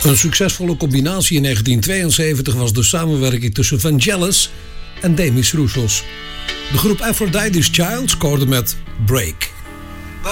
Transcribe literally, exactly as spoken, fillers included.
Een succesvolle combinatie in negentien tweeënzeventig was de samenwerking tussen Vangelis en Demis Roussos. De groep Aphrodite's Child scoorde met Break.